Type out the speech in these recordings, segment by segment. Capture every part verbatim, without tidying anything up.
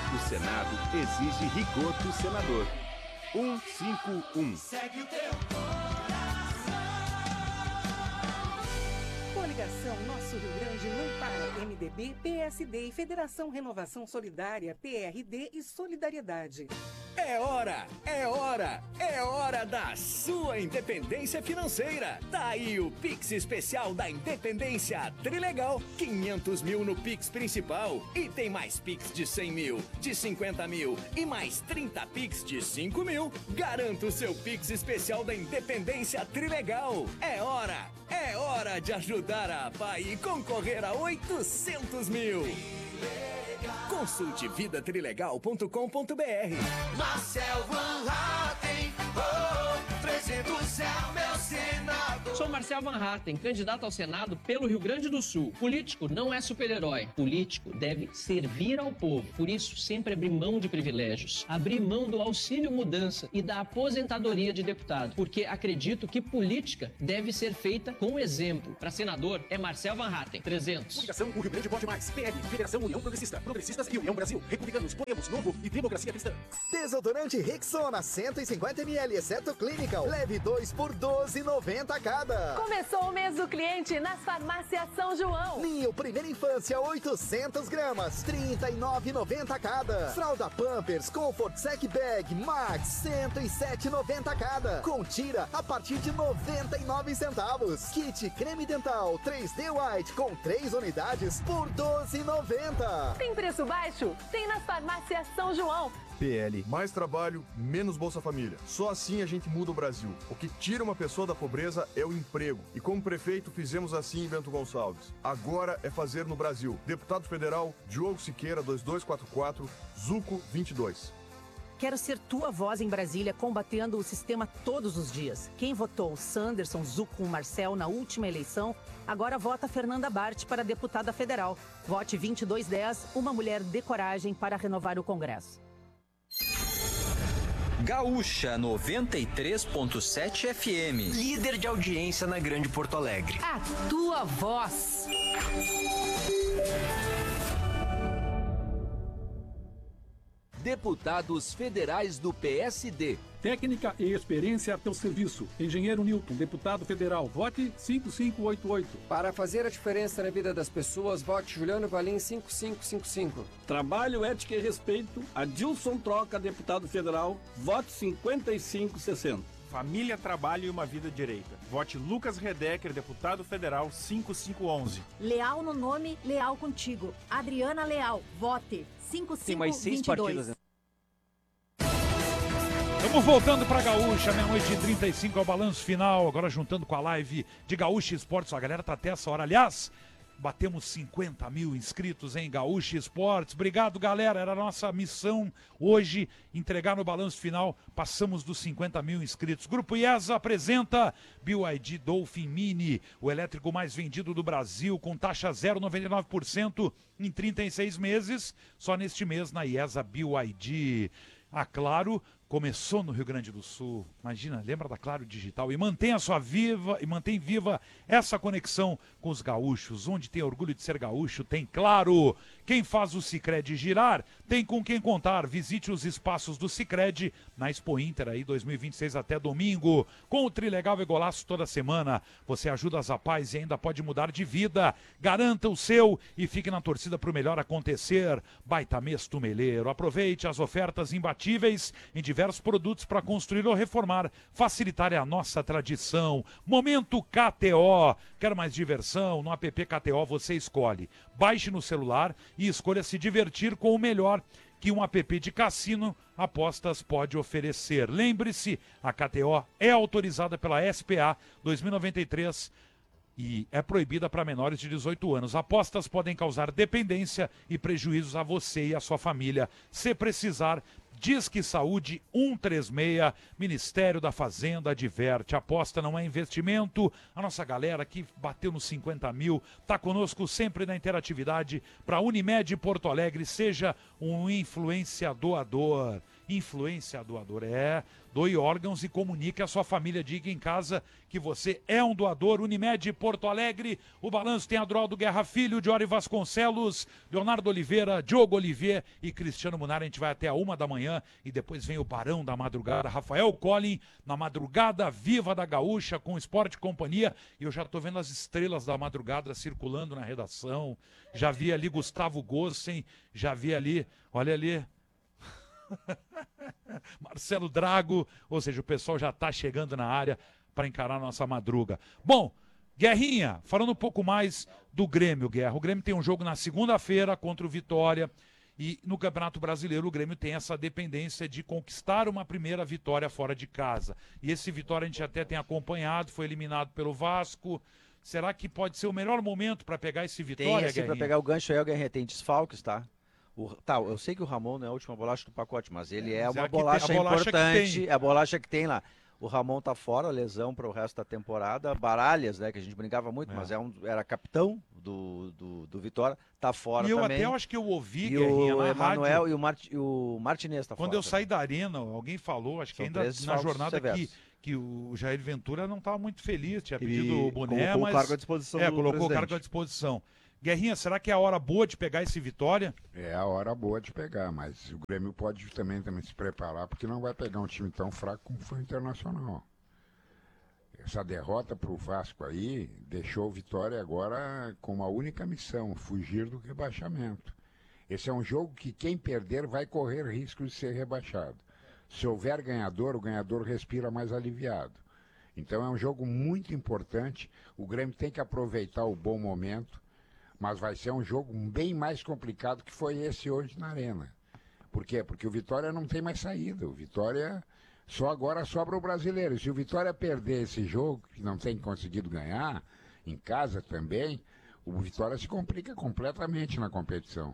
O Senado exige rigor do senador. cento e cinquenta e um. Segue o teu coração. Coligação Nosso Rio Grande não para. M D B, P S D e Federação Renovação Solidária, P R D e Solidariedade. É hora, é hora, é hora da sua independência financeira. Tá aí o Pix especial da Independência Trilegal. quinhentos mil no Pix principal. E tem mais Pix de cem mil, de cinquenta mil e mais trinta Pix de cinco mil. Garanta o seu Pix especial da Independência Trilegal. É hora, é hora de ajudar a APA e concorrer a oitocentos mil. Consulte vida trilegal ponto com ponto b r. Marcel Van Hatten, oh, presidente é meu senador. Sou Marcel Van Hatten, candidato ao Senado pelo Rio Grande do Sul. Político não é super-herói. Político deve servir ao povo. Por isso, sempre abrir mão de privilégios. Abrir mão do auxílio mudança e da aposentadoria de deputado. Porque acredito que política deve ser feita com exemplo. Para senador, é Marcel Van Hatten. trezentos. Coligação O Rio Grande Vote Mais. P L, Federação União Progressista. Progressistas e União Brasil. Republicanos, Podemos, Novo e Democracia Cristã. Desodorante Rexona cento e cinquenta mililitros, exceto Clinical. Leve dois por doze reais e noventa centavos cada. Começou o mês do cliente nas farmácias São João. Ninho Primeira Infância, oitocentas gramas, trinta e nove reais e noventa centavos cada. Fralda Pampers Comfort Sec Bag Max, cento e sete reais e noventa centavos cada. Com tira a partir de noventa e nove centavos. Kit Creme Dental três D White com três unidades por doze reais e noventa centavos. Tem preço baixo? Tem nas farmácias São João. P L. Mais trabalho, menos Bolsa Família. Só assim a gente muda o Brasil. O que tira uma pessoa da pobreza é o emprego. E como prefeito fizemos assim em Bento Gonçalves. Agora é fazer no Brasil. Deputado Federal, Diogo Siqueira, dois dois quatro quatro, Zuco vinte e dois. Quero ser tua voz em Brasília, combatendo o sistema todos os dias. Quem votou Sanderson, Zuco, Marcel na última eleição, agora vota Fernanda Bart para deputada federal. Vote vinte e dois dez, uma mulher de coragem para renovar o Congresso. Gaúcha noventa e três ponto sete F M. Líder de audiência na Grande Porto Alegre. A tua voz. Deputados federais do P S D. Técnica e experiência a teu serviço. Engenheiro Newton, deputado federal. Vote cinco cinco oito oito. Para fazer a diferença na vida das pessoas, vote Juliano Valim cinco cinco cinco cinco. Trabalho, ética e respeito. Adilson Troca, deputado federal. Vote cinquenta e cinco sessenta. Família, trabalho e uma vida direita. Vote Lucas Redecker, deputado federal, cinco cinco um um. Leal no nome, leal contigo. Adriana Leal, vote cinco cinco dois dois. Tem mais seis partidos. Estamos voltando para Gaúcha, meia-noite e trinta e cinco é o balanço final, agora juntando com a live de Gaúcha Esportes. A galera tá até essa hora, aliás, batemos cinquenta mil inscritos em Gaúcha Esportes. Obrigado, galera, era a nossa missão hoje, entregar no balanço final, passamos dos cinquenta mil inscritos. Grupo IESA apresenta B Y D Dolphin Mini, o elétrico mais vendido do Brasil, com taxa zero vírgula noventa e nove por cento em trinta e seis meses, só neste mês na IESA B Y D. A Claro começou no Rio Grande do Sul. Imagina, lembra da Claro Digital e mantém a sua viva e mantém viva essa conexão com os gaúchos. Onde tem orgulho de ser gaúcho, tem Claro. Quem faz o Sicredi girar, tem com quem contar. Visite os espaços do Sicredi na Expo Inter aí dois mil e vinte e seis até domingo. Com o Trilegal e Golaço toda semana, você ajuda as rapazes e ainda pode mudar de vida. Garanta o seu e fique na torcida para o melhor acontecer. Baita mês Tumeleiro. Aproveite as ofertas imbatíveis em diversos produtos para construir ou reformar. Facilitar é a nossa tradição. Momento K T O. Quer mais diversão? No app K T O você escolhe. Baixe no celular e escolha se divertir com o melhor que um app de cassino apostas pode oferecer. Lembre-se, a K T O é autorizada pela S P A dois mil e noventa e três e é proibida para menores de dezoito anos. Apostas podem causar dependência e prejuízos a você e a sua família. Se precisar, Disque Saúde um três seis, Ministério da Fazenda adverte. Aposta não é investimento. A nossa galera que bateu nos cinquenta mil, está conosco sempre na interatividade. Para Unimed Porto Alegre, seja um influenciador. influência doador. É, doe órgãos e comunique a sua família. Diga em casa que você é um doador. Unimed Porto Alegre, o balanço tem Adroaldo Guerra Filho, Diori Vasconcelos, Leonardo Oliveira, Diogo Olivier e Cristiano Munari. A gente vai até a uma da manhã e depois vem o Barão da Madrugada, Rafael Collin, na Madrugada Viva da Gaúcha, com Esporte e Companhia. E eu já tô vendo as estrelas da madrugada circulando na redação. Já vi ali Gustavo Gossen, já vi ali, olha ali, Marcelo Drago, ou seja, o pessoal já está chegando na área para encarar a nossa madruga. Bom, Guerrinha, falando um pouco mais do Grêmio, Guerra. O Grêmio tem um jogo na segunda-feira contra o Vitória e no Campeonato Brasileiro o Grêmio tem essa dependência de conquistar uma primeira vitória fora de casa. E esse Vitória a gente até tem acompanhado, foi eliminado pelo Vasco. Será que pode ser o melhor momento para pegar esse Vitória, Tem, assim, para pegar o gancho aí, o Guerrinha, tem desfalques, tá? O, tá, eu sei que o Ramon não é a última bolacha do pacote, mas ele é, é uma bolacha, tem, bolacha importante, é a bolacha que tem lá. O Ramon tá fora, lesão para o resto da temporada. Baralhas, né, que a gente brincava muito, é. mas é um, era capitão do, do, do Vitória, tá fora e eu também. até eu acho que eu ouvi, e Guerrinha, o na Emanuel rádio. E o, Mart, e o Martinez tá Quando fora. eu saí da arena, alguém falou, acho que São ainda na jornada severos. que, que o Jair Ventura não estava muito feliz, tinha pedido e o boné, colocou mas... o cargo à disposição É, do colocou presidente. o cargo à disposição. Guerrinha, será que é a hora boa de pegar esse Vitória? É a hora boa de pegar, mas o Grêmio pode também, também se preparar, porque não vai pegar um time tão fraco como foi o Internacional. Essa derrota para o Vasco aí deixou o Vitória agora com uma única missão, fugir do rebaixamento. Esse é um jogo que quem perder vai correr risco de ser rebaixado. Se houver ganhador, o ganhador respira mais aliviado. Então é um jogo muito importante, o Grêmio tem que aproveitar o bom momento, mas vai ser um jogo bem mais complicado que foi esse hoje na Arena. Por quê? Porque o Vitória não tem mais saída, o Vitória só agora sobra o brasileiro. Se o Vitória perder esse jogo, que não tem conseguido ganhar, em casa também, o Vitória se complica completamente na competição.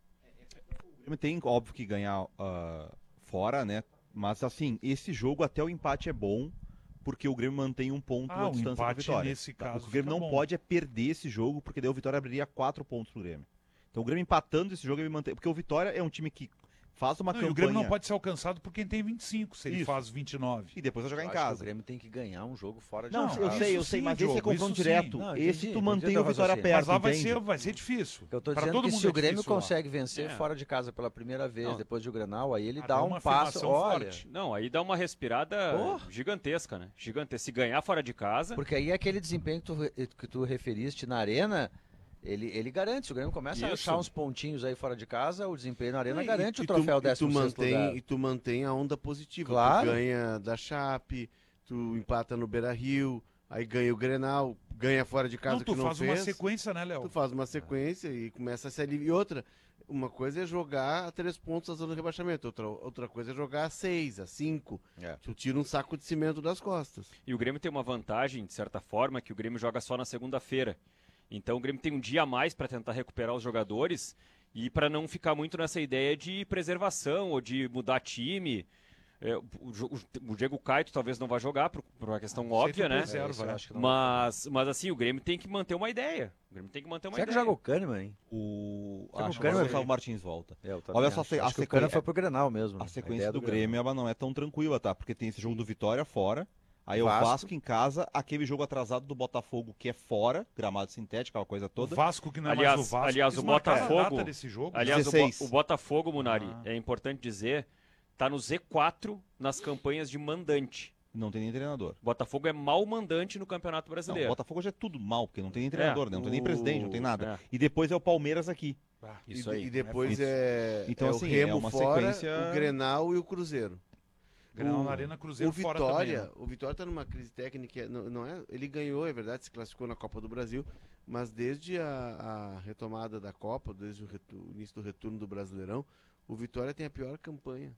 O Grêmio tem, óbvio, que ganhar uh, fora, né? Mas assim, esse jogo até o empate é bom, porque o Grêmio mantém um ponto Ah, à um distância da empate Vitória. nesse Tá? caso O Grêmio não fica bom. pode é perder esse jogo, porque daí o Vitória abriria quatro pontos pro Grêmio. Então o Grêmio empatando esse jogo, ele mantém. Porque o Vitória é um time que faz uma Não, campanha. e o Grêmio não pode ser alcançado por quem tem vinte e cinco, se ele Isso. faz vinte e nove. E depois vai jogar Eu em acho que casa. o Grêmio tem que ganhar um jogo fora de Não, casa. eu sei, eu Isso sei, sim, mas Diogo, esse é confronto isso direto. sim. Não, esse entendi, tu mantém entendi o teu Vitória raciocínio. perto, Mas lá vai entende? ser, vai ser difícil. Eu tô Pra dizendo todo que mundo se é o Grêmio difícil lá. consegue vencer É. fora de casa pela primeira vez, Não. depois de Grenal, aí ele Ah, dá dá um uma passo, afirmação olha... forte. Não, aí dá uma respirada Porra. gigantesca, né? Gigantesca. Se ganhar fora de casa... Porque aí aquele desempenho que tu, re- que tu referiste na Arena, ele, ele garante. Se o Grêmio começa a Isso. achar uns pontinhos aí fora de casa, o desempenho na Arena E- garante e o tu- troféu e tu décimo sexto mantém lugar. E tu mantém a onda positiva. Claro. Tu ganha da Chape, tu empata no Beira-Rio, aí ganha o Grenal, ganha fora de casa Não, tu que não faz fez. uma sequência, né, Léo? Tu faz uma sequência e começa a se aliviar. E outra, uma coisa é jogar a três pontos da zona de rebaixamento, outra, outra coisa é jogar a seis, a cinco. É. Tu tira um saco de cimento das costas. E o Grêmio tem uma vantagem, de certa forma, que o Grêmio joga só na segunda-feira. Então o Grêmio tem um dia a mais para tentar recuperar os jogadores e para não ficar muito nessa ideia de preservação ou de mudar time. É, o, o- o Diego Caio talvez não vá jogar por, por uma questão óbvia, né? preserva, É, isso eu acho que não Mas, mas assim, o Grêmio tem que manter uma ideia. O Grêmio tem que manter uma Será que ideia. joga o Kahneman, hein? O... Será que Acho o que Kahneman o Gustavo vai- Martins volta. É, eu também Olha só, acho. a, Acho que o sequência, Kahneman foi pro Grenal mesmo. a A sequência ideia do, do Grêmio ela não é tão tranquila, tá? Porque tem esse jogo do Vitória fora, aí Vasco. o Vasco em casa, aquele jogo atrasado do Botafogo que é fora, gramado sintético, aquela coisa O toda. Vasco que não é Aliás, mais o Vasco. aliás quis o marcar a Botafogo, data desse jogo. aliás o, Bo- dezesseis. o Botafogo, Munari, Ah. é importante dizer, tá no Z quatro nas campanhas de mandante. Não tem nem treinador. O Botafogo é mal mandante no Campeonato Não, o Brasileiro. Botafogo já é tudo mal, porque não tem nem treinador, É, né? Não tem nem o- presidente, não tem nada. é. E depois é o Palmeiras aqui. Ah, Isso e, aí. e depois Isso. é, Então, é assim, o Remo é uma fora, sequência- o Grenal e o Cruzeiro. Grenal o, na Arena, Cruzeiro o fora Vitória, também, né? O Vitória tá numa crise técnica, não, não é, ele ganhou, é verdade, se classificou na Copa do Brasil, mas desde a, a retomada da Copa, desde o, retu- o início do retorno do Brasileirão, o Vitória tem a pior campanha.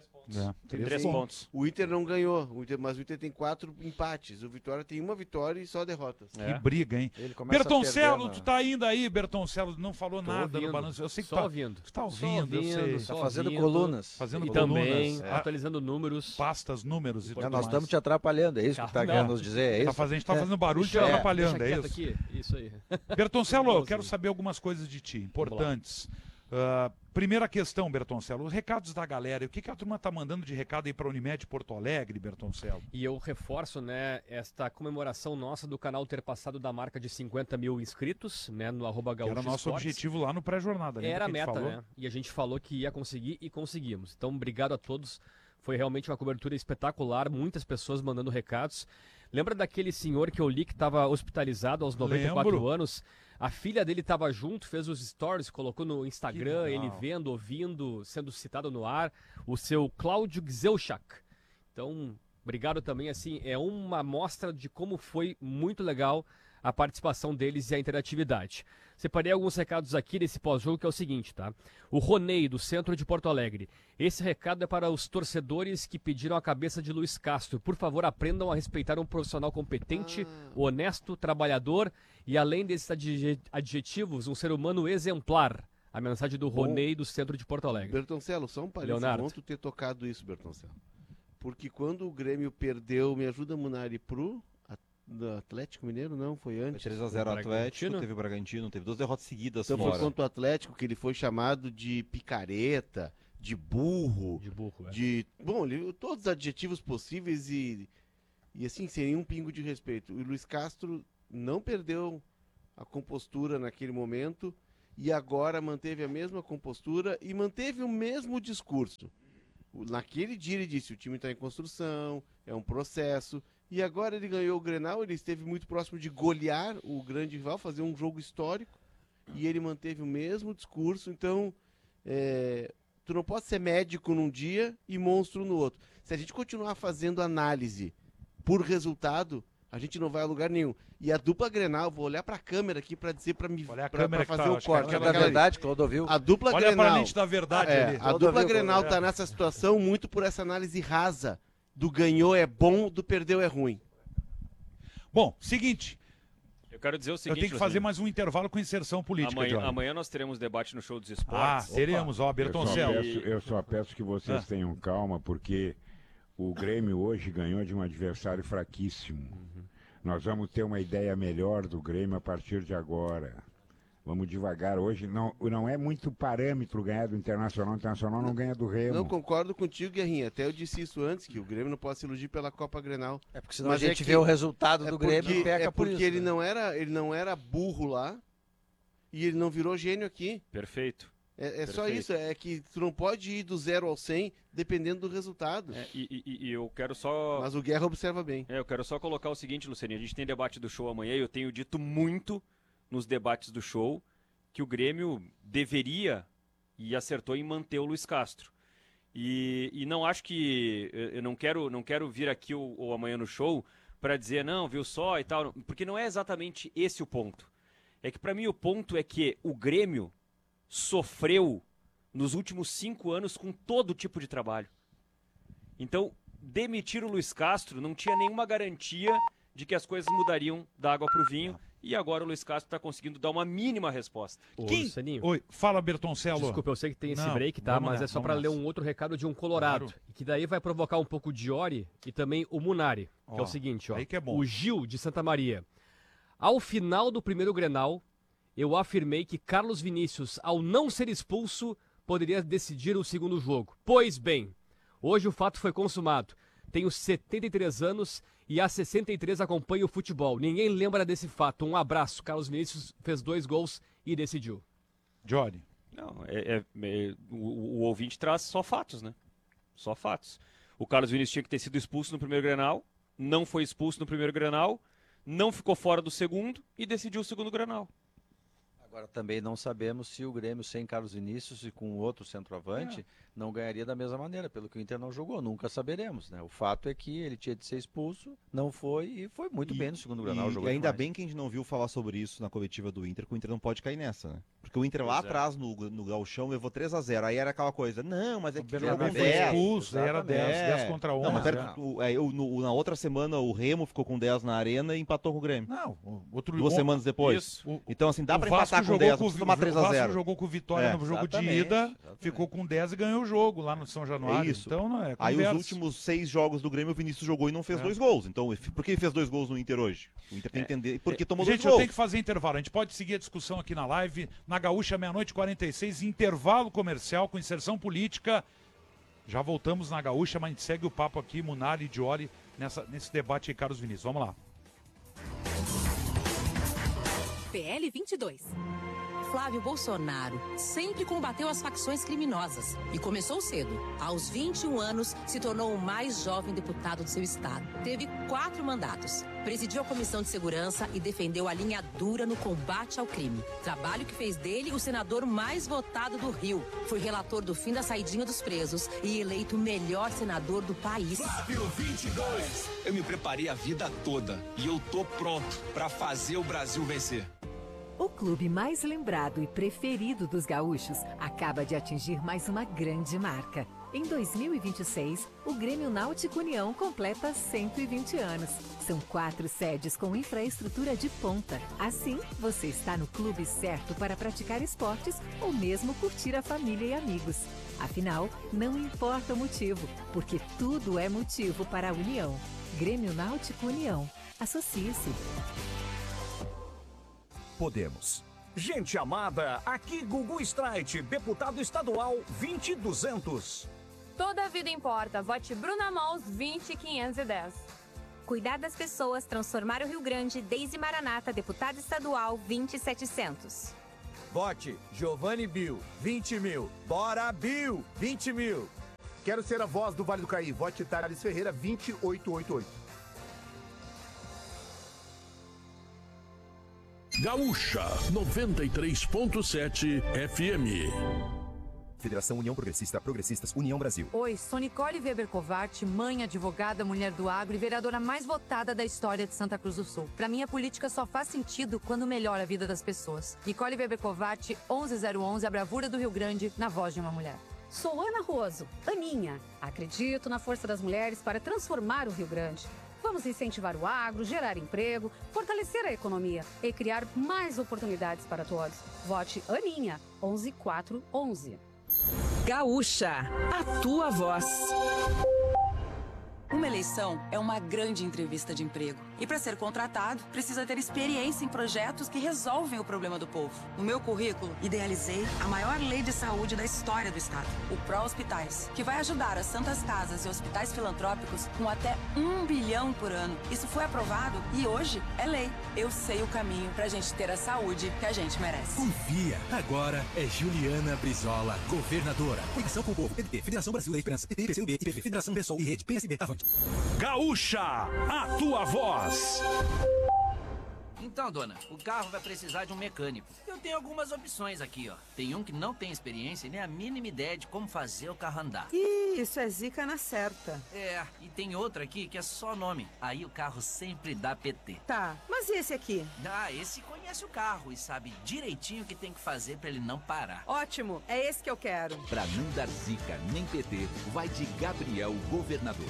É. Tem três pontos. O Inter não ganhou, o Inter, mas o Inter tem quatro empates, o Vitória tem uma vitória e só derrotas. Que briga, hein? Ele começa a Bertoncelo, perder, tu né? tá ainda aí, Bertoncelo, não falou Tô nada no ouvindo, balanço. Eu sei que só tá ouvindo. Tu tá Só ouvindo, eu sei. ouvindo, Tá só fazendo ouvindo. colunas. Fazendo E colunas, também é. atualizando números. Pastas, números e É, tudo nós mais. estamos te atrapalhando, é isso que tu tá Não. querendo nos dizer, é isso? Tá fazendo, a gente tá fazendo barulho te Deixa- atrapalhando, deixa é quieto isso? aqui. Isso aí. Bertoncelo, eu Vamos quero sim. saber algumas coisas de ti, importantes. Uh, primeira questão, Bertoncello, os recados da galera. O que, que a turma tá mandando de recado aí pra Unimed Porto Alegre, Bertoncello? E eu reforço, né, esta comemoração nossa do canal ter passado da marca de cinquenta mil inscritos, né, no arroba Gaúcho Era nosso Esportes. objetivo lá no pré-jornada. Era a que a meta, falou? né? E a gente falou que ia conseguir e conseguimos. Então, obrigado a todos. Foi realmente uma cobertura espetacular, muitas pessoas mandando recados. Lembra daquele senhor que eu li que estava hospitalizado aos noventa e quatro Lembro. anos? A filha dele estava junto, fez os stories, colocou no Instagram, ele vendo, ouvindo, sendo citado no ar, o seu Cláudio Gzelchak. Então, obrigado também, assim, é uma amostra de como foi muito legal a participação deles e a interatividade. Separei alguns recados aqui desse pós-jogo, que é o seguinte, tá? O Ronei, do centro de Porto Alegre. Esse recado é para os torcedores que pediram a cabeça de Luiz Castro. Por favor, aprendam a respeitar um profissional competente, ah. honesto, trabalhador e, além desses adjetivos, um ser humano exemplar. A mensagem do Ronei, do centro de Porto Alegre. Bertoncello, só um parênteses, Leonardo. bom tu ter tocado isso, Bertoncello. Porque quando o Grêmio perdeu, me ajuda, Munari, pro... do Atlético Mineiro, não, foi antes. três a zero Atlético, teve o Bragantino, teve duas derrotas seguidas então fora. Foi contra o Atlético que ele foi chamado de picareta, de burro. De burro, é. De, bom, ele, todos os adjetivos possíveis e, e assim, sem nenhum pingo de respeito. O Luiz Castro não perdeu a compostura naquele momento e agora manteve a mesma compostura e manteve o mesmo discurso. Naquele dia ele disse, o time está em construção, é um processo. E agora ele ganhou o Grenal, ele esteve muito próximo de golear o grande rival, fazer um jogo histórico, e ele manteve o mesmo discurso. Então, é, tu não pode ser médico num dia e monstro no outro. Se a gente continuar fazendo análise por resultado, a gente não vai a lugar nenhum. E a dupla Grenal, vou olhar para a câmera aqui para dizer, para me pra, pra fazer tá, o corte. Que é da verdade, Clodovil. A dupla Olha Grenal, pra lente da verdade é, ali. A dupla Grenal está nessa situação muito por essa análise rasa do ganhou é bom, do perdeu é ruim. Bom, seguinte. Eu quero dizer o seguinte, Eu tenho que fazer mais um intervalo com inserção política. Amanhã, Johnny. amanhã nós teremos debate no Show dos Ah, Esportes. teremos, ó, Bertoncello. Eu só peço, eu só peço que vocês Ah. tenham calma, porque o Grêmio hoje ganhou de um adversário fraquíssimo. Nós vamos ter uma ideia melhor do Grêmio a partir de agora. Vamos devagar. Hoje não, não é muito parâmetro ganhar do Internacional. O Internacional não, não ganha do Remo. Não concordo contigo, Guerrinha. Até eu disse isso antes, que o Grêmio não pode se iludir pela Copa Grenal. É porque senão Mas a gente é vê o resultado é do porque, Grêmio e peca é por porque isso. ele, né? não era, ele não era burro lá e ele não virou gênio aqui. Perfeito. É, é só Perfeito. isso, é que tu não pode ir do zero ao cem dependendo do resultado. É, e, e- e eu quero só... Mas o Guerra observa bem. É, eu quero só colocar o seguinte, Lucianinho, a gente tem debate do Show amanhã e eu tenho dito muito nos debates do Show que o Grêmio deveria e acertou em manter o Luiz Castro. E, e não acho que... Eu não quero, não quero vir aqui ou, ou amanhã no Show para dizer, não, viu só e tal, porque não é exatamente esse o ponto. É que para mim o ponto é que o Grêmio sofreu nos últimos cinco anos com todo tipo de trabalho. Então, demitir o Luiz Castro não tinha nenhuma garantia de que as coisas mudariam da água para o vinho. E agora o Luiz Castro está conseguindo dar uma mínima resposta. Ô, Quem? Lucianinho. Oi, fala, Bertoncello. Desculpa, eu sei que tem esse Não, break, tá? vamos Mas nessa, é só vamos para ler nessa. um outro recado de um colorado. Claro. Que daí vai provocar um pouco de Ori e também o Munari. Que é Ó, o seguinte, ó. aí que é bom. O Gil, de Santa Maria. Ao final do primeiro Grenal, eu afirmei que Carlos Vinícius, ao não ser expulso, poderia decidir o segundo jogo. Pois bem, hoje o fato foi consumado. Tenho setenta e três anos e há sessenta e três acompanho o futebol. Ninguém lembra desse fato. Um abraço. Carlos Vinícius fez dois gols e decidiu. Johnny. Não, é, é- é- o, o ouvinte traz só fatos, né? Só fatos. O Carlos Vinícius tinha que ter sido expulso no primeiro Grenal, não foi expulso no primeiro Grenal, não ficou fora do segundo e decidiu o segundo Grenal. Agora também não sabemos se o Grêmio sem Carlos Vinícius e com outro centroavante É. não ganharia da mesma maneira, pelo que o Inter não jogou. Nunca saberemos, né? O fato é que ele tinha de ser expulso, não foi e foi muito bem no segundo Grenal. E, jogou e ainda demais. bem que a gente não viu falar sobre isso na coletiva do Inter, que o Inter não pode cair nessa, né? Porque o Inter lá Pois é. atrás, no, no Gauchão, levou três a zero. Aí era aquela coisa, não, mas é que Bernabéu era foi dez. expulso, daí era Exatamente. dez, dez contra Não, mas onze, pera, é. o- é, o- no- na outra semana o Remo ficou com dez na arena e empatou com o Grêmio. Não, o- outro Duas o- semanas depois. Isso. O- Então, assim, dá o pra Vasco empatar com jogou dez, com, não tomar três a o Vasco zero. jogou com o Vitória É, no jogo de exatamente, ida, exatamente. ficou com dez e ganhou o jogo lá no São Januário. É isso. Então não é Aí conversa. os últimos seis jogos do Grêmio, o Vinícius jogou e não fez É. dois gols. Então, por que ele fez dois gols no Inter hoje? O Inter tem que entender por que tomou Gente, dois eu gols. tenho que fazer intervalo. A gente pode seguir a discussão aqui na live, na Gaúcha, meia-noite e quarenta e seis, intervalo comercial com inserção política. Já voltamos na Gaúcha, mas a gente segue o papo aqui, Munari e Diori, nessa, nesse debate aí, Carlos Vinícius. Vamos lá. P L vinte e dois. Flávio Bolsonaro sempre combateu as facções criminosas e começou cedo. Aos vinte e um anos, se tornou o mais jovem deputado do seu estado. Teve quatro mandatos. Presidiu a Comissão de Segurança e defendeu a linha dura no combate ao crime. Trabalho que fez dele o senador mais votado do Rio. Foi relator do fim da saidinha dos presos e eleito o melhor senador do país. Flávio vinte e dois. Eu me preparei a vida toda e eu tô pronto pra fazer o Brasil vencer. O clube mais lembrado e preferido dos gaúchos acaba de atingir mais uma grande marca. Em dois mil e vinte e seis, o Grêmio Náutico União completa cento e vinte anos. São quatro sedes com infraestrutura de ponta. Assim, você está no clube certo para praticar esportes ou mesmo curtir a família e amigos. Afinal, não importa o motivo, porque tudo é motivo para a união. Grêmio Náutico União. Associe-se. Podemos. Gente amada, aqui Gugu Streit, deputado estadual vinte e duzentos. Toda a vida importa. Vote Bruna Mons vinte quinhentos e dez. Cuidar das pessoas, transformar o Rio Grande, Deise Maranata, deputado estadual vinte e setecentos. Vote Giovanni Bill, vinte mil. Bora Bill, vinte mil. Quero ser a voz do Vale do Caí. Vote Thales Ferreira, vinte oitocentos e oitenta e oito. Gaúcha noventa e três ponto sete F M. Federação União Progressista, Progressistas, União Brasil. Oi, sou Nicole Weber Covart, mãe, advogada, mulher do agro e vereadora mais votada da história de Santa Cruz do Sul. Pra mim, a política só faz sentido quando melhora a vida das pessoas. Nicole Weber Covart, onze zero onze, a bravura do Rio Grande, na voz de uma mulher. Sou Ana Roso, Aninha. Acredito na força das mulheres para transformar o Rio Grande. Vamos incentivar o agro, gerar emprego, fortalecer a economia e criar mais oportunidades para todos. Vote Aninha, onze quatrocentos e onze. Gaúcha, a tua voz. Uma eleição é uma grande entrevista de emprego. E para ser contratado, precisa ter experiência em projetos que resolvem o problema do povo. No meu currículo, idealizei a maior lei de saúde da história do estado, o Pró Hospitais, que vai ajudar as santas casas e hospitais filantrópicos com até um bilhão por ano. Isso foi aprovado e hoje é lei. Eu sei o caminho pra gente ter a saúde que a gente merece. Confia. Agora é Juliana Brizola, governadora. Conexão com o povo. P D T, Federação Brasil da Esperança, P T, P C do B, I P V, Federação Pessoal e Rede, P S B. Avante. Gaúcha, a tua voz. Então, dona, o carro vai precisar de um mecânico. Eu tenho algumas opções aqui, ó. Tem um que não tem experiência e nem a mínima ideia de como fazer o carro andar. Ih, isso é zica na certa. É, e tem outro aqui que é só nome. Aí o carro sempre dá P T. Tá, mas e esse aqui? Ah, esse conhece o carro e sabe direitinho o que tem que fazer pra ele não parar. Ótimo, é esse que eu quero. Pra não dar zica nem P T, vai de Gabriel Governador.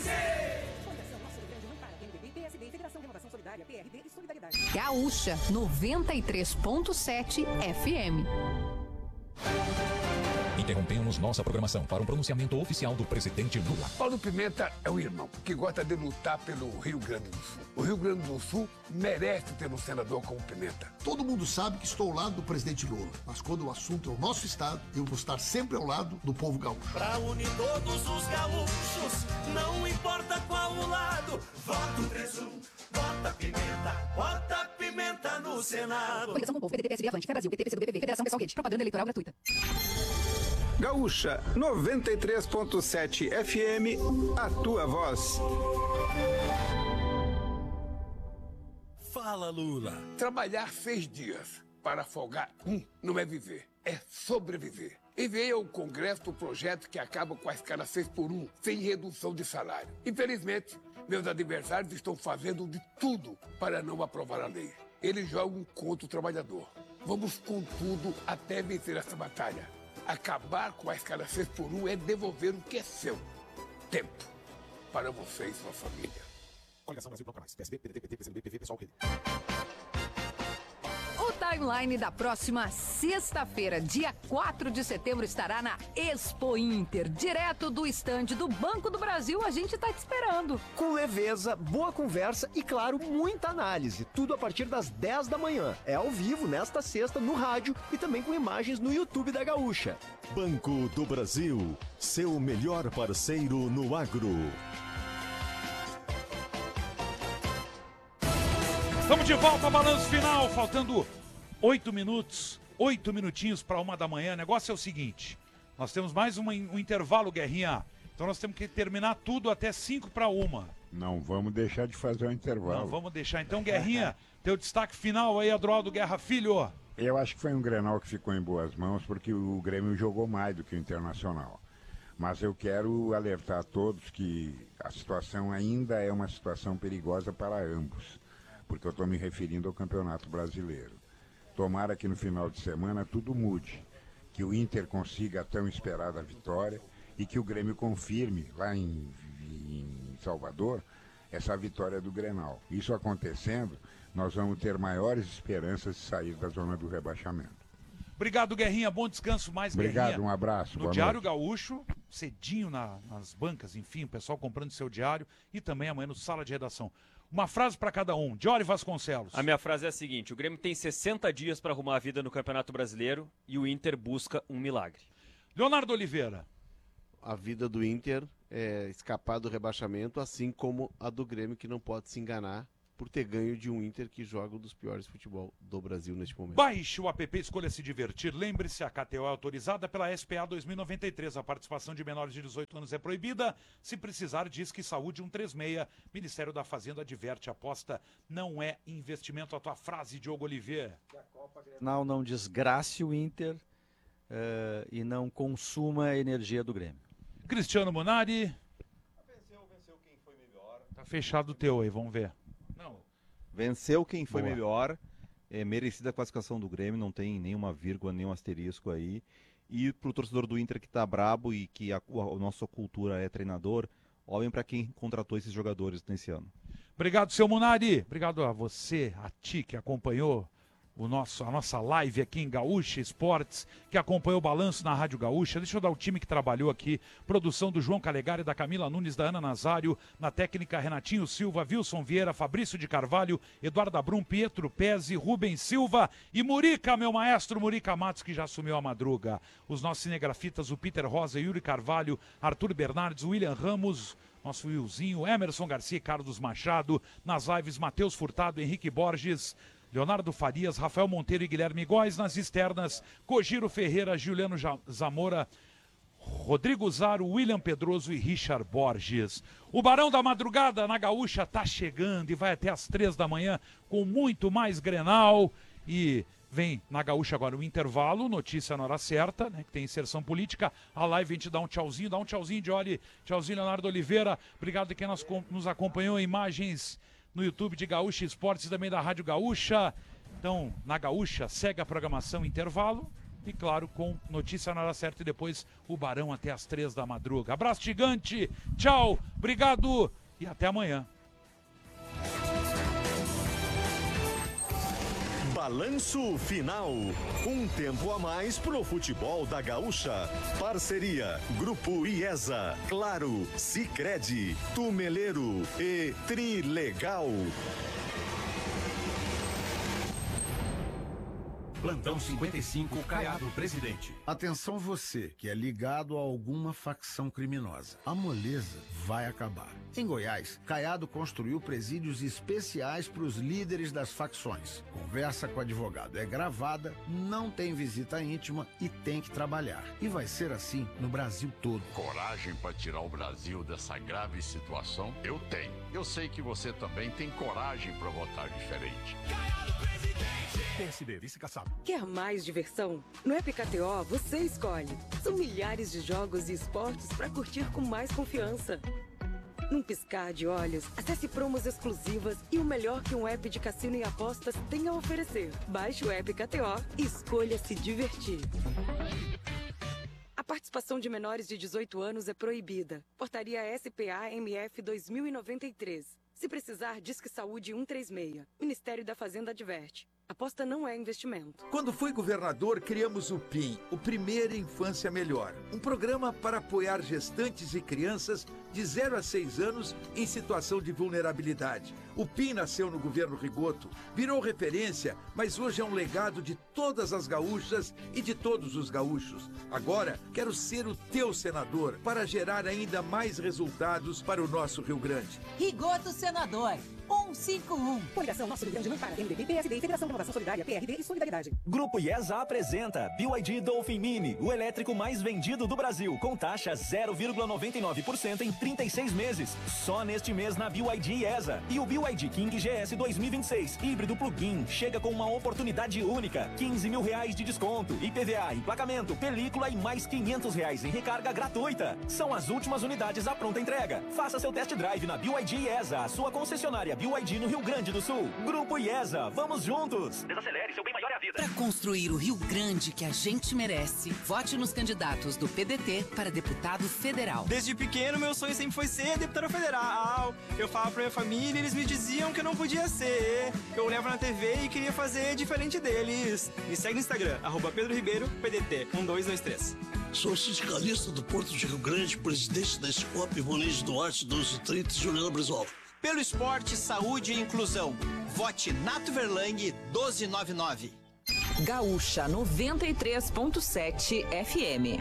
Gaúcha noventa e três ponto sete F M. Interrompemos nossa programação para um pronunciamento oficial do presidente Lula. Paulo Pimenta é um irmão que gosta de lutar pelo Rio Grande do Sul. O Rio Grande do Sul merece ter um senador como Pimenta. Todo mundo sabe que estou ao lado do presidente Lula, mas quando o assunto é o nosso estado, eu vou estar sempre ao lado do povo gaúcho. Pra unir todos os gaúchos, não importa qual o lado, voto três um, vota Pimenta, vota Pimenta no Senado. Coligação com o povo, P D T, P S B, Avante, Fé Brasil, P T, P C do B P V, Federação Pessoal Rede, propaganda eleitoral gratuita. Gaúcha noventa e três ponto sete F M, a tua voz. Fala, Lula. Trabalhar seis dias para folgar um não é viver, é sobreviver. Enviei ao Congresso o projeto que acaba com a escala seis por um, sem redução de salário. Infelizmente, meus adversários estão fazendo de tudo para não aprovar a lei. Eles jogam contra o trabalhador. Vamos com tudo até vencer essa batalha. Acabar com a escala seis por um é devolver o que é seu. Tempo. Para você e sua Coligação Brasil Bloco Mais. P S B, P D T, P T, P C do B, P V, Pessoal Rede. O timeline da próxima sexta-feira, dia quatro de setembro, estará na Expo Inter, direto do estande do Banco do Brasil. A gente tá te esperando. Com leveza, boa conversa e, claro, muita análise. Tudo a partir das dez da manhã. É ao vivo nesta sexta no rádio e também com imagens no YouTube da Gaúcha. Banco do Brasil, seu melhor parceiro no agro. Estamos de volta ao balanço final, faltando oito minutos, oito minutinhos para uma da manhã. O negócio é o seguinte, nós temos mais uma, um intervalo, Guerrinha, então nós temos que terminar tudo até cinco para uma. Não vamos deixar de fazer o intervalo. Não vamos deixar. Então, Guerrinha, teu destaque final aí, Adroaldo Guerra Filho. Eu acho que foi um Grenal que ficou em boas mãos, porque o Grêmio jogou mais do que o Internacional. Mas eu quero alertar a todos que a situação ainda é uma situação perigosa para ambos, porque eu estou me referindo ao Campeonato Brasileiro. Tomara que no final de semana tudo mude, que o Inter consiga a tão esperada vitória e que o Grêmio confirme lá em, em Salvador essa vitória do Grenal. Isso acontecendo, nós vamos ter maiores esperanças de sair da zona do rebaixamento. Obrigado, Guerrinha. Bom descanso mais, Obrigado, Guerrinha. um abraço. No boa Diário noite. Gaúcho, cedinho na, nas bancas, enfim, o pessoal comprando seu diário e também amanhã no Sala de Redação. Uma frase para cada um. Diori Vasconcelos. A minha frase é a seguinte: o Grêmio tem sessenta dias para arrumar a vida no Campeonato Brasileiro e o Inter busca um milagre. Leonardo Oliveira. A vida do Inter é escapar do rebaixamento, assim como a do Grêmio, que não pode se enganar por ter ganho de um Inter que joga um dos piores futebol do Brasil neste momento. Baixe o app Escolha Se Divertir. Lembre-se, a K T O é autorizada pela S P A dois mil e noventa e três. A participação de menores de dezoito anos é proibida. Se precisar, diz que Saúde cento e trinta e seis. Ministério da Fazenda adverte, aposta não é investimento. A tua frase, Diogo Oliveira. Não, não desgrace o Inter uh, e não consuma a energia do Grêmio. Cristiano Munari. Venceu, venceu quem foi melhor. Tá fechado o teu aí, vamos ver. Venceu quem foi Boa. melhor, é merecida a classificação do Grêmio, não tem nenhuma vírgula, nenhum asterisco aí. E pro torcedor do Inter que tá brabo e que a, a, a nossa cultura é treinador, olhem para quem contratou esses jogadores nesse ano. Obrigado, seu Munari. Obrigado a você, a ti que acompanhou o nosso, a nossa live aqui em Gaúcha Esportes, que acompanhou o balanço na Rádio Gaúcha. Deixa eu dar o time que trabalhou aqui. Produção do João Calegari, da Camila Nunes, da Ana Nazário. Na técnica, Renatinho Silva, Wilson Vieira, Fabrício de Carvalho, Eduardo Abrum, Pietro Pezzi, Rubens Silva e Murica, meu maestro, Murica Matos, que já assumiu a madruga. Os nossos cinegrafistas, o Peter Rosa, Yuri Carvalho, Arthur Bernardes, William Ramos, nosso Wilzinho, Emerson Garcia e Carlos Machado. Nas lives, Matheus Furtado, Henrique Borges, Leonardo Farias, Rafael Monteiro e Guilherme Góes. Nas externas, Cogiro Ferreira, Juliano Zamora, Rodrigo Zaro, William Pedroso e Richard Borges. O Barão da Madrugada na Gaúcha tá chegando e vai até às três da manhã com muito mais Grenal. E vem na Gaúcha agora o intervalo, notícia na hora certa, né, que tem inserção política. A live a gente dá um tchauzinho, dá um tchauzinho de olho, tchauzinho Leonardo Oliveira. Obrigado a quem nos, nos acompanhou em imagens no YouTube de Gaúcha Esportes e também da Rádio Gaúcha. Então, na Gaúcha, segue a programação intervalo e, claro, com notícia na hora certa e depois o Barão até às três da madruga. Abraço gigante, tchau, obrigado e até amanhã. Balanço Final. Um tempo a mais pro futebol da Gaúcha. Parceria Grupo IESA, Claro, Sicredi, Tumeleiro e Trilegal. Plantão cinquenta e cinco, Caiado Presidente. Atenção você, que é ligado a alguma facção criminosa. A moleza vai acabar. Em Goiás, Caiado construiu presídios especiais para os líderes das facções. Conversa com o advogado é gravada, não tem visita íntima e tem que trabalhar. E vai ser assim no Brasil todo. Coragem para tirar o Brasil dessa grave situação? Eu tenho. Eu sei que você também tem coragem para votar diferente. Caiado Presidente. P S D, vice-caçado. Quer mais diversão? No app K T O você escolhe. São milhares de jogos e esportes para curtir com mais confiança. Num piscar de olhos, acesse promos exclusivas e o melhor que um app de cassino e apostas tem a oferecer. Baixe o app K T O e escolha se divertir. A participação de menores de dezoito anos é proibida. Portaria S P A M F dois mil e noventa e três. Se precisar, Disque Saúde cento e trinta e seis. Ministério da Fazenda adverte. Aposta não é investimento. Quando fui governador, criamos o P I M, o Primeira Infância Melhor. Um programa para apoiar gestantes e crianças de zero a seis anos em situação de vulnerabilidade. O P I M nasceu no governo Rigoto, virou referência, mas hoje é um legado de todas as gaúchas e de todos os gaúchos. Agora, quero ser o teu senador para gerar ainda mais resultados para o nosso Rio Grande. Rigoto Senador. um cinco um. Coligação Nosso Rio Grande não para. M D B, P S D, Federação de Renovação Solidária, P R D e Solidariedade. Grupo IESA apresenta B Y D Dolphin Mini, o elétrico mais vendido do Brasil, com taxa zero vírgula noventa e nove por cento em trinta e seis meses. Só neste mês na B Y D IESA. E o B Y D King G S dois mil e vinte e seis, híbrido plug-in, chega com uma oportunidade única. quinze mil reais de desconto, I P V A, emplacamento, película e mais quinhentos reais em recarga gratuita. São as últimas unidades à pronta entrega. Faça seu test drive na B Y D IESA, a sua concessionária B Y D no Rio Grande do Sul. Grupo IESA, vamos juntos! Desacelere, seu bem maior é a vida. Para construir o Rio Grande que a gente merece, vote nos candidatos do P D T para deputado federal. Desde pequeno, meu sonho sempre foi ser deputado federal. Eu falava pra minha família e eles me diziam que eu não podia ser. Eu olhava na T V e queria fazer diferente deles. Me segue no Instagram, arroba Pedro Ribeiro, P D T, um dois dois três. Sou sindicalista do Porto de Rio Grande, presidente da Escop, Ronês Duarte, doze trinta, Juliana Brizola. Pelo esporte, saúde e inclusão. Vote Nato Verlang doze noventa e nove. Gaúcha noventa e três ponto sete F M.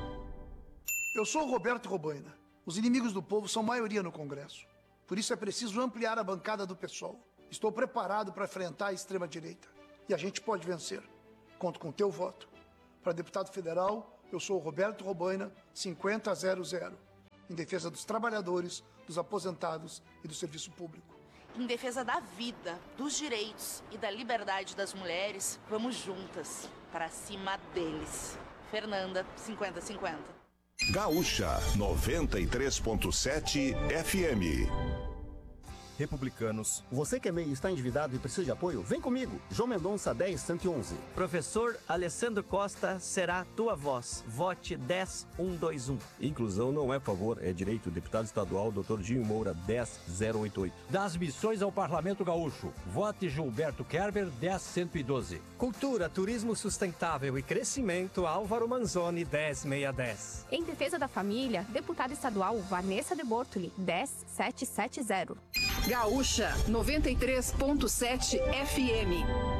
Eu sou o Roberto Robaina. Os inimigos do povo são maioria no Congresso. Por isso é preciso ampliar a bancada do PSOL. Estou preparado para enfrentar a extrema-direita. E a gente pode vencer. Conto com teu voto. Para deputado federal, eu sou o Roberto Robaina, cinquenta zero zero. Em defesa dos trabalhadores, dos aposentados e do serviço público. Em defesa da vida, dos direitos e da liberdade das mulheres, vamos juntas, para cima deles. Fernanda, cinquenta cinquenta. Gaúcha noventa e três ponto sete F M. Republicanos. Você que é meio está endividado e precisa de apoio? Vem comigo. João Mendonça dez cento e onze. Professor Alessandro Costa será tua voz. Vote dez mil cento e vinte e um. Inclusão não é favor, é direito. Deputado estadual doutor Dinho Moura dez mil oitenta e oito. Das missões ao Parlamento Gaúcho. Vote Gilberto Kerber dez cento e doze. Cultura, turismo sustentável e crescimento Álvaro Manzoni dez mil seiscentos e dez. Em defesa da família, deputada estadual Vanessa de Bortoli dez mil setecentos e setenta. Gaúcha noventa e três ponto sete F M.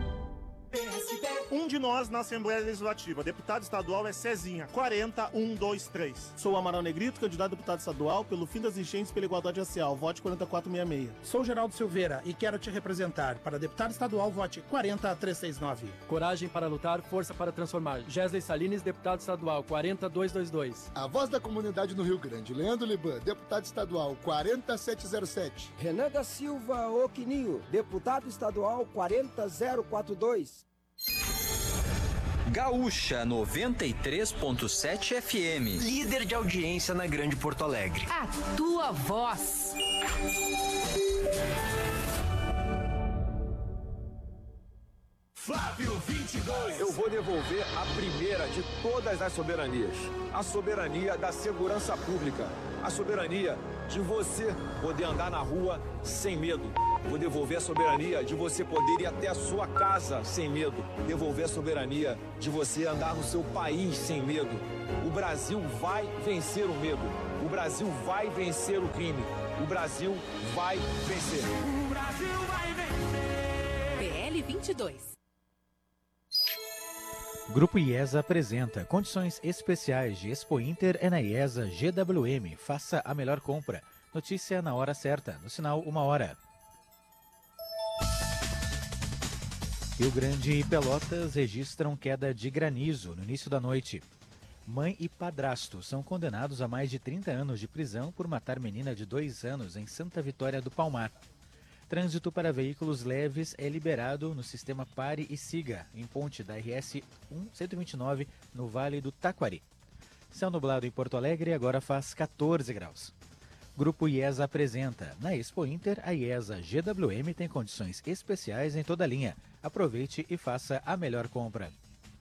Um de nós na Assembleia Legislativa, deputado estadual é Cezinha, quarenta mil cento e vinte e três. Sou Amaral Negrito, candidato a deputado estadual pelo fim das enchentes e pela igualdade racial, vote quarenta e quatro sessenta e seis. Sou Geraldo Silveira e quero te representar. Para deputado estadual, vote quarenta mil trezentos e sessenta e nove. Coragem para lutar, força para transformar. Gesley Salines, deputado estadual, quarenta mil duzentos e vinte e dois. A voz da comunidade no Rio Grande, Leandro Liban, deputado estadual, quarenta mil setecentos e sete. Renan da Silva Oquininho, deputado estadual, quarenta mil quarenta e dois. Gaúcha noventa e três ponto sete F M. Líder de audiência na Grande Porto Alegre. A tua voz. Flávio vinte e dois. Eu vou devolver a primeira de todas as soberanias. A soberania da segurança pública. A soberania de você poder andar na rua sem medo. Vou devolver a soberania de você poder ir até a sua casa sem medo. Devolver a soberania de você andar no seu país sem medo. O Brasil vai vencer o medo. O Brasil vai vencer o crime. O Brasil vai vencer. O Brasil vai vencer. P L vinte e dois. Grupo IESA apresenta condições especiais de Expo Inter é na IESA G W M. Faça a melhor compra. Notícia na hora certa, no sinal uma hora. Rio Grande e Pelotas registram queda de granizo no início da noite. Mãe e padrasto são condenados a mais de trinta anos de prisão por matar menina de dois anos em Santa Vitória do Palmar. Trânsito para veículos leves é liberado no sistema Pare e Siga, em ponte da R S cento e vinte e nove, no Vale do Taquari. Céu nublado em Porto Alegre agora faz quatorze graus. Grupo IESA apresenta. Na Expo Inter, a IESA G W M tem condições especiais em toda a linha. Aproveite e faça a melhor compra.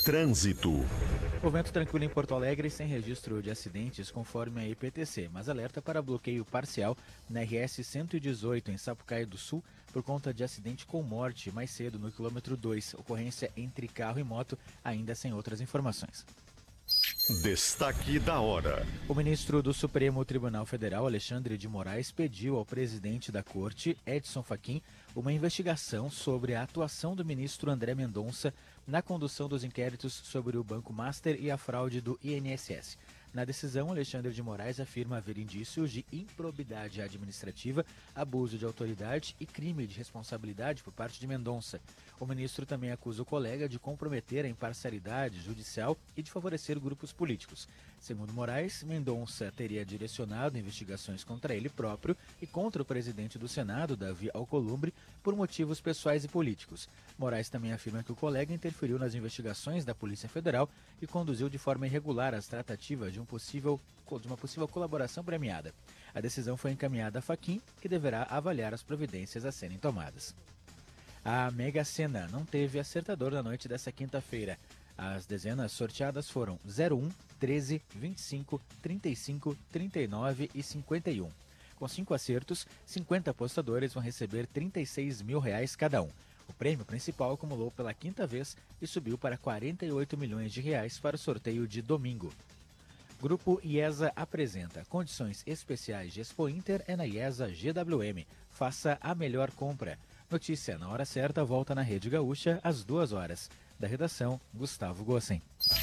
Trânsito. Movimento tranquilo em Porto Alegre, sem registro de acidentes, conforme a I P T C, mas alerta para bloqueio parcial na R S cento e dezoito, em Sapucaí do Sul, por conta de acidente com morte mais cedo no quilômetro dois. Ocorrência entre carro e moto, ainda sem outras informações. Destaque da hora. O ministro do Supremo Tribunal Federal, Alexandre de Moraes, pediu ao presidente da Corte, Edson Fachin, uma investigação sobre a atuação do ministro André Mendonça na condução dos inquéritos sobre o Banco Master e a fraude do I N S S. Na decisão, Alexandre de Moraes afirma haver indícios de improbidade administrativa, abuso de autoridade e crime de responsabilidade por parte de Mendonça. O ministro também acusa o colega de comprometer a imparcialidade judicial e de favorecer grupos políticos. Segundo Moraes, Mendonça teria direcionado investigações contra ele próprio e contra o presidente do Senado, Davi Alcolumbre, por motivos pessoais e políticos. Moraes também afirma que o colega interferiu nas investigações da Polícia Federal e conduziu de forma irregular as tratativas de, um possível, de uma possível colaboração premiada. A decisão foi encaminhada a Fachin, que deverá avaliar as providências a serem tomadas. A Mega Sena não teve acertador na noite dessa quinta-feira. As dezenas sorteadas foram zero um, treze, vinte e cinco, trinta e cinco, trinta e nove e cinquenta e um. Com cinco acertos, cinquenta apostadores vão receber trinta e seis mil reais cada um. O prêmio principal acumulou pela quinta vez e subiu para quarenta e oito milhões de reais para o sorteio de domingo. Grupo IESA apresenta condições especiais de Expo Inter é na IESA G W M. Faça a melhor compra. Notícia na hora certa volta na Rede Gaúcha às duas horas. Da redação, Gustavo Gossen.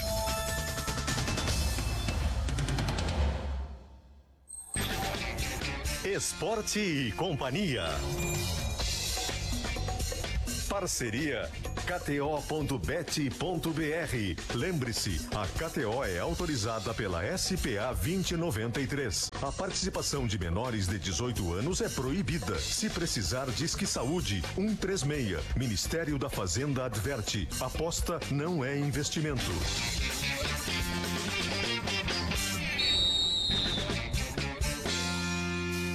Esporte e Companhia. Parceria K T O ponto bet ponto B R. Lembre-se, a K T O é autorizada pela S P A vinte e noventa e três. A participação de menores de dezoito anos é proibida. Se precisar, Disque Saúde um três seis. Ministério da Fazenda adverte: aposta não é investimento.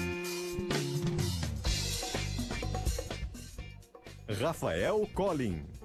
Rafael Collin.